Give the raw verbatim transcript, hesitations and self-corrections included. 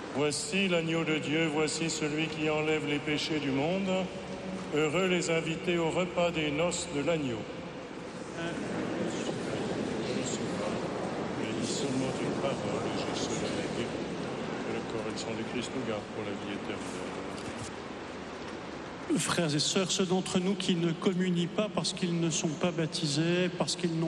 Voici l'agneau de Dieu, voici celui qui enlève les péchés du monde. Heureux les invités au repas des noces de l'agneau. Mais dis seulement une parole et je serai guéri. Que le corps et le sang du Christ nous gardent pour la vie éternelle. Frères et sœurs, ceux d'entre nous qui ne communient pas parce qu'ils ne sont pas baptisés, parce qu'ils n'ont